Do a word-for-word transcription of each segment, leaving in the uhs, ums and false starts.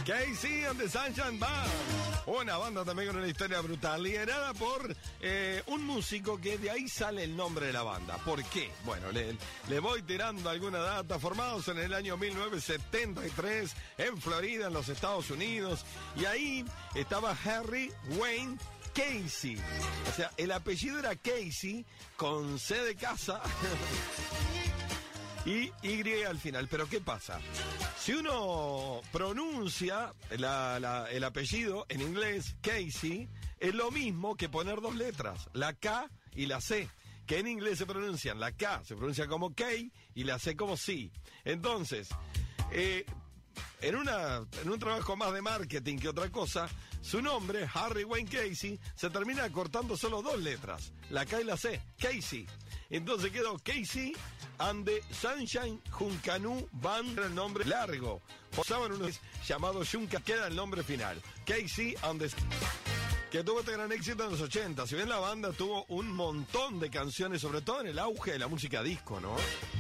Casey and the Sunshine Band. Una banda también con una historia brutal, liderada por eh, un músico que de ahí sale el nombre de la banda. ¿Por qué? Bueno, le, le voy tirando alguna data. Formados en el año mil novecientos setenta y tres en Florida, en los Estados Unidos. Y ahí estaba Harry Wayne Casey. O sea, el apellido era Casey con C de casa y Y al final. Pero ¿qué pasa? Si uno pronuncia la, la, el apellido en inglés, Casey, es lo mismo que poner dos letras, la K y la C, que en inglés se pronuncian, la K se pronuncia como K y la C como C. Entonces, eh, en, una, en un trabajo más de marketing que otra cosa, su nombre, Harry Wayne Casey, se termina cortando solo dos letras, la K y la C, Casey. Entonces quedó Casey and the Sunshine Junkanoo Band, era el nombre largo. Posaban unos llamados Junka, queda el nombre final. Casey and the... que tuvo este gran éxito en los ochenta. Si bien la banda tuvo un montón de canciones, sobre todo en el auge de la música disco, ¿no?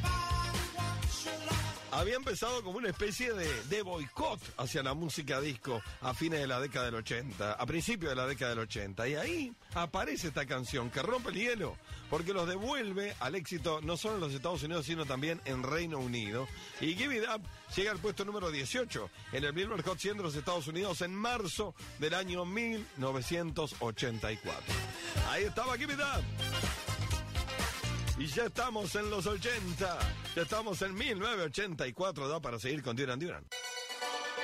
Había empezado como una especie de, de boicot hacia la música disco a fines de la década del ochenta, a principios de la década del ochenta. Y ahí aparece esta canción que rompe el hielo, porque los devuelve al éxito no solo en los Estados Unidos, sino también en Reino Unido. Y Give It Up llega al puesto número dieciocho en el Billboard Hot cien de los Estados Unidos en marzo del año mil novecientos ochenta y cuatro. Ahí estaba Give It Up. Y ya estamos en los ochenta. Ya estamos en mil novecientos ochenta y cuatro. Da para seguir con Duran Duran.